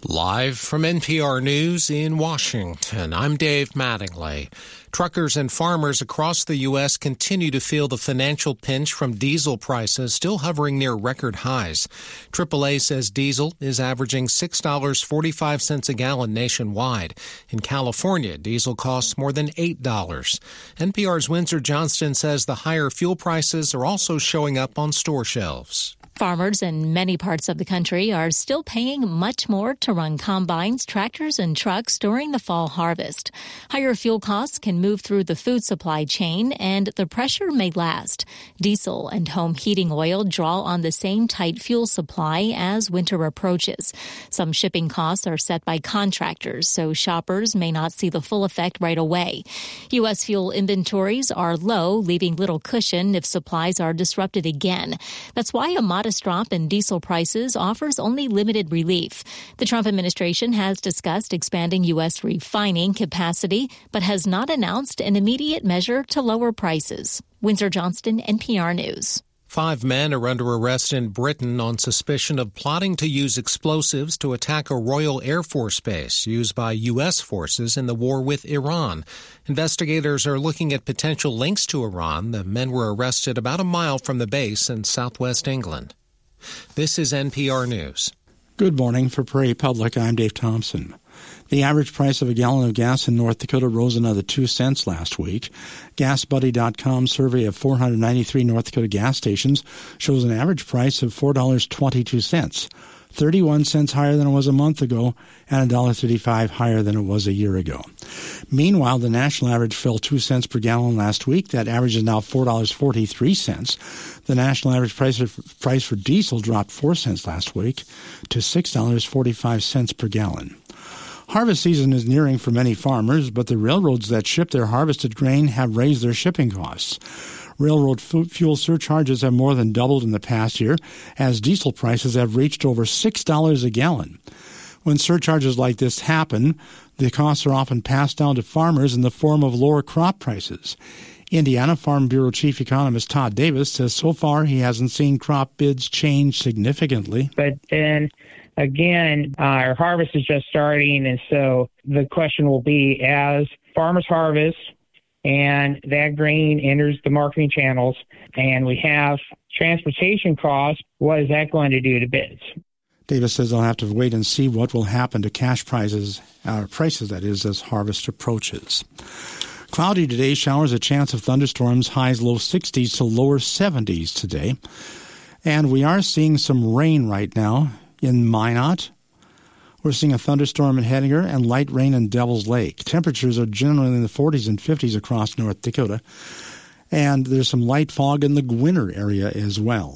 Live from NPR News in Washington, I'm Dave Mattingly. Truckers and farmers across the U.S. continue to feel the financial pinch from diesel prices still hovering near record highs. AAA says diesel is averaging $6.45 a gallon nationwide. In California, diesel costs more than $8. NPR's Windsor Johnston says the higher fuel prices are also showing up on store shelves. Farmers in many parts of the country are still paying much more to run combines, tractors, and trucks during the fall harvest. Higher fuel costs can move through the food supply chain, and the pressure may last. Diesel and home heating oil draw on the same tight fuel supply as winter approaches. Some shipping costs are set by contractors, so shoppers may not see the full effect right away. U.S. fuel inventories are low, leaving little cushion if supplies are disrupted again. That's why a modest drop in diesel prices offers only limited relief. The Trump administration has discussed expanding U.S. refining capacity, but has not announced an immediate measure to lower prices. Windsor Johnston, NPR News. 5 men are under arrest in Britain on suspicion of plotting to use explosives to attack a Royal Air Force base used by U.S. forces in the war with Iran. Investigators are looking at potential links to Iran. The men were arrested about a mile from the base in southwest England. This is NPR News. Good morning. For Prairie Public, I'm Dave Thompson. The average price of a gallon of gas in North Dakota rose another 2 cents last week. GasBuddy.com's survey of 493 North Dakota gas stations shows an average price of $4.22, 31 cents higher than it was a month ago and $1.35 higher than it was a year ago. Meanwhile, the national average fell 2 cents per gallon last week. That average is now $4.43. The national average price for diesel dropped 4 cents last week to $6.45 per gallon. Harvest season is nearing for many farmers, but the railroads that ship their harvested grain have raised their shipping costs. Railroad fuel surcharges have more than doubled in the past year, as diesel prices have reached over $6 a gallon. When surcharges like this happen, the costs are often passed down to farmers in the form of lower crop prices. Indiana Farm Bureau Chief Economist Todd Davis says so far he hasn't seen crop bids change significantly. But then again, our harvest is just starting, and so the question will be, as farmers harvest and that grain enters the marketing channels and we have transportation costs, what is that going to do to bids? Davis says they'll have to wait and see what will happen to cash prices that is, as harvest approaches. Cloudy today, showers, a chance of thunderstorms, highs low 60s to lower 70s today. And we are seeing some rain right now in Minot. We're seeing a thunderstorm in Hettinger and light rain in Devil's Lake. Temperatures are generally in the 40s and 50s across North Dakota. And there's some light fog in the Gwinner area as well.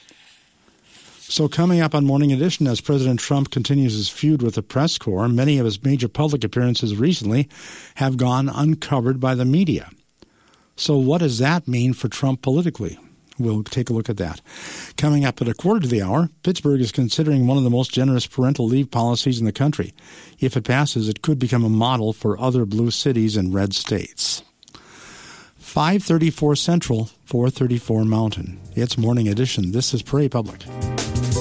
So coming up on Morning Edition, as President Trump continues his feud with the press corps, many of his major public appearances recently have gone uncovered by the media. So what does that mean for Trump politically? We'll take a look at that. Coming up at 1:15, Pittsburgh is considering one of the most generous parental leave policies in the country. If it passes, it could become a model for other blue cities and red states. 5:34 Central, 4:34 Mountain. It's Morning Edition. This is Prairie Public.